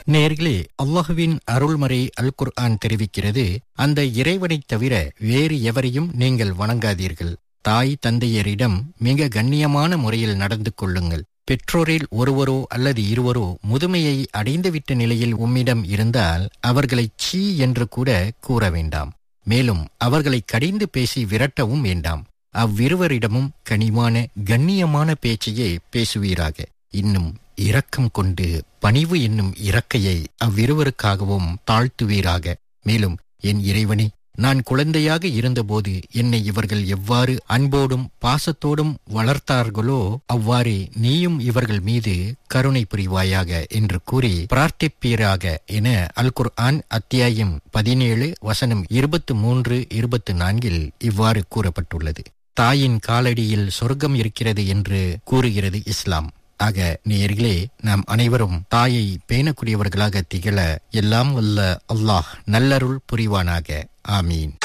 நேயர்களே, அல்லாஹுவின் அருள்மறை அல் குர்ஆன் தெரிவிக்கிறது, அந்த இறைவனைத் தவிர வேறு எவரையும் நீங்கள் வணங்காதீர்கள். தாய் தந்தையரிடம் மிக கண்ணியமான முறையில் நடந்து கொள்ளுங்கள். பெற்றோரில் ஒருவரோ அல்லது இருவரோ முதுமையை அடைந்துவிட்ட நிலையில் உம்மிடம் இருந்தால் அவர்களை சீ என்று கூட கூற வேண்டாம். மேலும் அவர்களை கடிந்து பேசி விரட்டவும் வேண்டாம். அவ்விருவரிடமும் கனிவான கண்ணியமான பேச்சையே பேசுவீராக. இன்னும் இரக்கம் கொண்டு பணிவு என்னும் இறக்கையை அவ்விருவருக்காகவும் தாழ்த்துவீராக. மேலும், என் இறைவனே, நான் குழந்தையாக இருந்தபோது என்னை இவர்கள் எவ்வாறு அன்போடும் பாசத்தோடும் வளர்த்தார்களோ அவ்வாறே நீயும் இவர்கள் மீது கருணை புரிவாயாக என்று கூறி பிரார்த்திப்பீராக என அல் குர்ஆன் அத்தியாயம் 17 வசனம் 23-24 இவ்வாறு கூறப்பட்டுள்ளது. தாயின் காலடியில் சொர்க்கம் இருக்கிறது என்று கூறுகிறது இஸ்லாம். ஆக நேயர்களே, நாம் அனைவரும் தாயை பேணக்கூடியவர்களாக திகழ எல்லாம் வல்ல அல்லாஹ் நல்லருள் புரிவானாக. ஆமீன்.